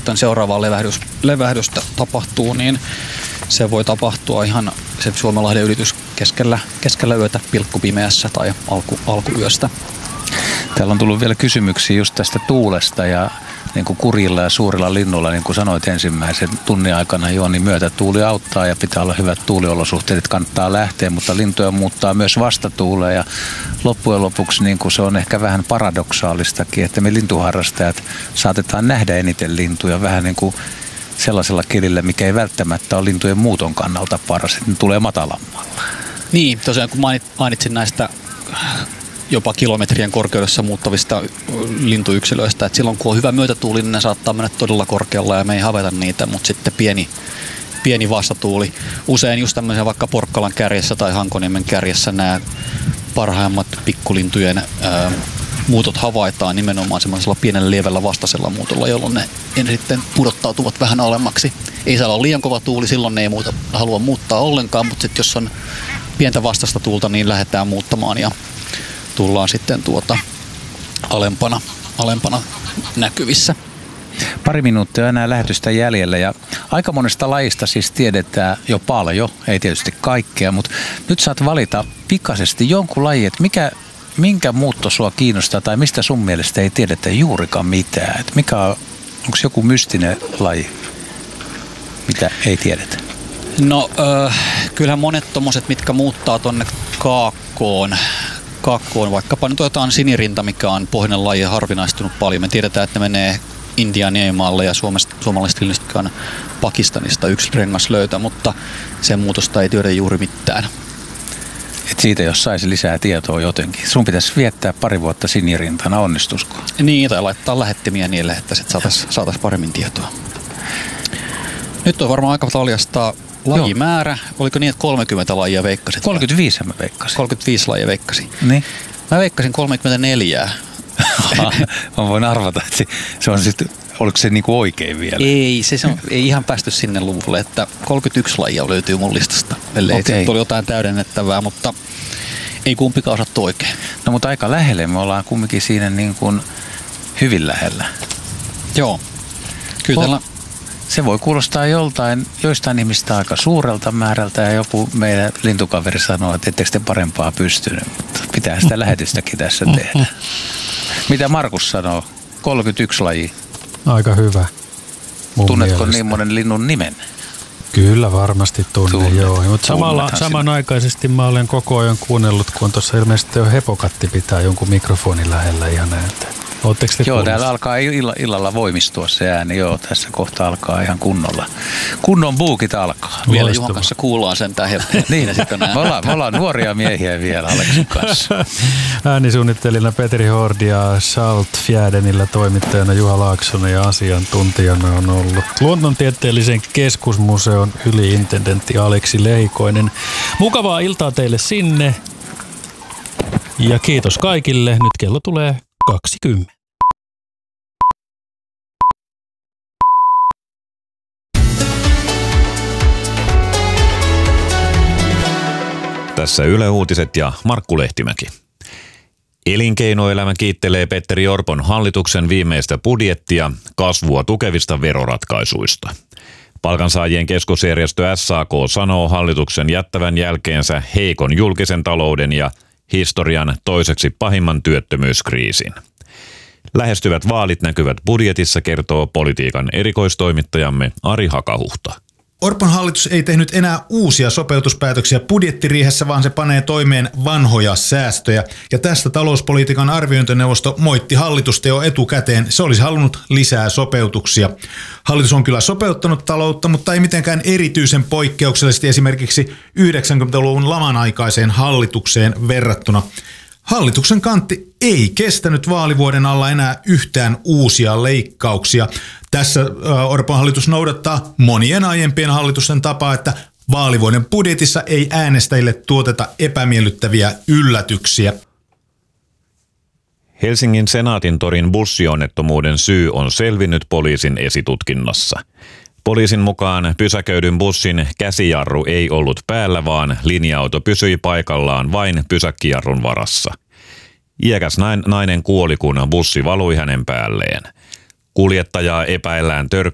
sitten seuraavaa levähdystä tapahtuu, niin se voi tapahtua ihan se Suomenlahden ylitys keskellä yötä pilkkupimeässä tai alkuyöstä. Täällä on tullut vielä kysymyksiä just tästä tuulesta ja niin kuin kurilla ja suurilla linnuilla, niin kuin sanoit ensimmäisen tunnin aikana jo, niin myötätuuli auttaa ja pitää olla hyvät tuuliolosuhteet, että kannattaa lähteä, mutta lintuja muuttaa myös vastatuuleen ja loppujen lopuksi niin kuin se on ehkä vähän paradoksaalistakin, että me lintuharrastajat saatetaan nähdä eniten lintuja vähän niin kuin sellaisella kelillä, mikä ei välttämättä ole lintujen muuton kannalta paras, että ne tulee matalammalla. Niin, tosiaan kun mainitsin näistä jopa kilometrien korkeudessa muuttavista lintuyksilöistä, että silloin kun on hyvä myötätuuli, niin ne saattaa mennä todella korkealla ja me ei havaita niitä, mutta sitten pieni vastatuuli. Usein just tämmöisen vaikka Porkkalan kärjessä tai Hankoniemen kärjessä nämä parhaimmat pikkulintujen muutot havaitaan nimenomaan semmoisella pienellä lievällä vastaisella muutolla, jolloin ne sitten pudottautuvat vähän alemmaksi. Ei saa olla liian kova tuuli, silloin ne ei halua muuttaa ollenkaan, mutta sitten jos on pientä vastaista tuulta, niin lähdetään muuttamaan ja tullaan sitten alempana näkyvissä. Pari minuuttia enää lähetystä jäljellä ja aika monesta lajista siis tiedetään jo paljon, ei tietysti kaikkea, mutta nyt saat valita pikaisesti jonkun lajin, että minkä muutto sua kiinnostaa tai mistä sun mielestä ei tiedetä juurikaan mitään, että onko joku mystinen laji, mitä ei tiedetä? No kyllähän monet tommoset, mitkä muuttaa tonne kaakkoon, vaikkapa nyt otetaan sinirinta, mikä on pohjoinen laji ja harvinaistunut paljon. Me tiedetään, että ne menee Intian Niemaalle ja suomalaiset linnusta on Pakistanista yksi rengas löytää, mutta sen muutosta ei tiedä juuri mitään. Et siitä jos saisi lisää tietoa jotenkin. Sun pitäisi viettää pari vuotta sinirintana, onnistusko? Niin, tai laittaa lähettimiä niille, että sitten saataisiin paremmin tietoa. Nyt on varmaan aika paljastaa lajimäärä. Oliko niin, että 30 lajia veikkasit? 35 mä veikkasin. 35 lajia veikkasin. Niin. Mä veikkasin 34. Mä voin arvata, että se on sitten, oliko se niinku oikein vielä? Ei, ei ihan päästy sinne luvulle, että 31 lajia löytyy mun listasta. Ellei sitten oli jotain täydennettävää, mutta ei kumpikaan osattu oikein. No mutta aika lähelle, me ollaan kumminkin siinä niin kuin hyvin lähellä. Joo, kyllä se voi kuulostaa joistain ihmistä aika suurelta määrältä ja joku meidän lintukaveri sanoo, että ettekö te parempaa pystynyt, mutta pitää sitä lähetystäkin tässä tehdä. Mitä Markus sanoo? 31 lajia. Aika hyvä. Tunnetko niin monen linnun nimen? Kyllä varmasti tunnen, joo. Mutta samanaikaisesti mä olen koko ajan kuunnellut, kun tuossa ilmeisesti jo hepokatti pitää jonkun mikrofonin lähellä ihan näitä. Joo, täällä alkaa illalla voimistua se ääni. Joo, tässä kohta alkaa ihan kunnolla. Kunnon buukit alkaa. Vielä Juhan kanssa kuullaan sentään helppoa. Niin, me ollaan nuoria miehiä vielä Aleksin kanssa. Äänisuunnittelijana Petri Hordi ja Salt Fjädenillä toimittajana Juha Laaksonen ja asiantuntijana on ollut Luonnontieteellisen keskusmuseon yliintendentti Aleksi Leikoinen. Mukavaa iltaa teille sinne ja kiitos kaikille. Nyt kello tulee 20. Tässä Yle Uutiset ja Markku Lehtimäki. Elinkeinoelämä kiittelee Petteri Orpon hallituksen viimeistä budjettia kasvua tukevista veroratkaisuista. Palkansaajien keskusjärjestö SAK sanoo hallituksen jättävän jälkeensä heikon julkisen talouden ja historian toiseksi pahimman työttömyyskriisin. Lähestyvät vaalit näkyvät budjetissa, kertoo politiikan erikoistoimittajamme Ari Hakahuhta. Orpon hallitus ei tehnyt enää uusia sopeutuspäätöksiä budjettiriihessä, vaan se panee toimeen vanhoja säästöjä. Ja tästä talouspolitiikan arviointineuvosto moitti hallitusta jo etukäteen. Se olisi halunnut lisää sopeutuksia. Hallitus on kyllä sopeuttanut taloutta, mutta ei mitenkään erityisen poikkeuksellisesti esimerkiksi 90-luvun laman aikaiseen hallitukseen verrattuna. Hallituksen kantti ei kestänyt vaalivuoden alla enää yhtään uusia leikkauksia. Tässä Orpon hallitus noudattaa monien aiempien hallitusten tapaa, että vaalivuoden budjetissa ei äänestäjille tuoteta epämiellyttäviä yllätyksiä. Helsingin Senaatintorin bussionnettomuuden syy on selvinnyt poliisin esitutkinnassa. Poliisin mukaan pysäköidyn bussin käsijarru ei ollut päällä, vaan linja-auto pysyi paikallaan vain pysäkkijarrun varassa. Iäkäs nainen kuoli, kun bussi valui hänen päälleen. Kuljettajaa epäillään